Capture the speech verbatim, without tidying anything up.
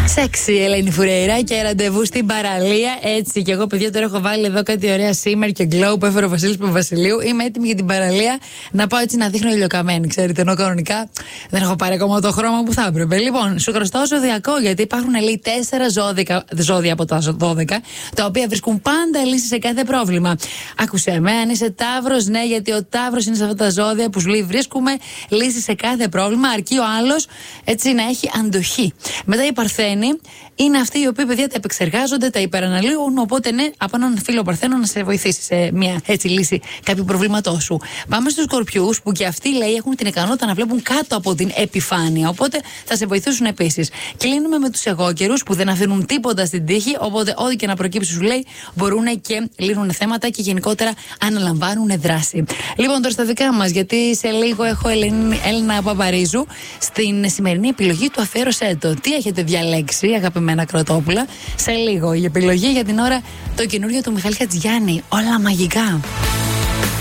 Σεξι, Ελένη Φουρέιρα και ραντεβού στην παραλία. Έτσι, και εγώ, παιδιά, τώρα έχω βάλει εδώ κάτι ωραία σήμερα και glow που έφερε ο Βασίλης Παπαβασιλείου. Είμαι έτοιμη για την παραλία να πάω έτσι να δείχνω ηλιοκαμένη. Ξέρετε, ενώ κανονικά δεν έχω πάρει ακόμα το χρώμα που θα έπρεπε. Λοιπόν, σου χρωστάω ζωδιακό, γιατί υπάρχουν, λέει, τέσσερα ζώδικα, ζώδια από τα δώδεκα, τα οποία βρίσκουν πάντα λύση σε κάθε πρόβλημα. Άκουσε με, αν είσαι Ταύρος, ναι, γιατί ο Ταύρος είναι σε αυτά τα ζώδια που σου λέει βρίσκουμε λύση σε κάθε πρόβλημα, αρκεί ο άλλος έτσι να έχει αντοχή. Μετά η Παρθένη είναι αυτοί οι οποίοι, παιδιά, τα επεξεργάζονται, τα υπεραναλύουν. Οπότε, ναι, από έναν φίλο Παρθένο να σε βοηθήσει σε μια έτσι λύση κάποιου προβλήματό σου. Πάμε στους Σκορπιούς, που και αυτοί, λέει, έχουν την ικανότητα να βλέπουν κάτω από την επιφάνεια. Οπότε θα σε βοηθήσουν επίσης. Κλείνουμε με τους εγώκερους, που δεν αφήνουν τίποτα στην τύχη. Οπότε, ό,τι και να προκύψει, σου λέει, μπορούν και λύνουν θέματα και γενικότερα αναλαμβάνουν δράση. Λοιπόν, τώρα στα δικά μας, γιατί σε λίγο έχω Έλληνα Παπαρίζου στην σημερινή επιλογή του Αφιέρωσέ το. Τι έχετε διαλέξει, αγαπημένα Κροτόπουλα? Σε λίγο η επιλογή. Για την ώρα το καινούριο του Μιχάλη Χατζηγιάννη. Όλα μαγικά.